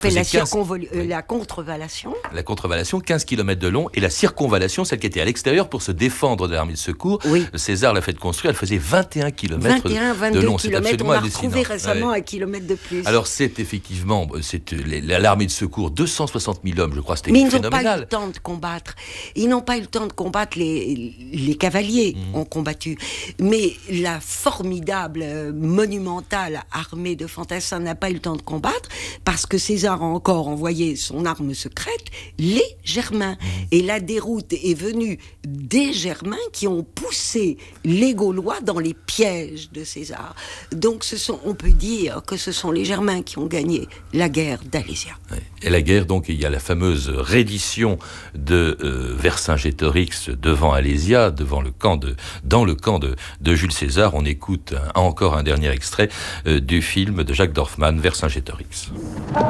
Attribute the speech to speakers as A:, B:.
A: La contrevallation.
B: La contrevallation, 15 km de long, et la circonvallation, celle qui était à l'extérieur pour se défendre de l'armée de secours.
A: Oui.
B: César l'a fait construire, elle faisait 21 km de long. C'est absolument
A: on a
B: hallucinant.
A: retrouvé récemment un kilomètre de plus.
B: Alors c'est effectivement, l'armée de secours, 260 000 hommes, je crois, c'était phénoménal.
A: Mais ils n'ont pas eu le temps de combattre. Ils n'ont pas eu le temps de combattre, les cavaliers ont combattu. Mais la formidable, monumentale armée de fantassins n'a pas eu le temps de combattre, parce que César a encore envoyé son arme secrète, les Germains. Et la déroute est venue des Germains qui ont poussé les Gaulois dans les pièges de César. Donc on peut dire que ce sont les Germains qui ont gagné la guerre d'Alésia.
B: Et la guerre, donc, il y a la fameuse reddition de Vercingétorix devant Alésia, dans le camp de Jules César. On écoute encore un dernier extrait du film de Jacques Dorfman, Vercingétorix.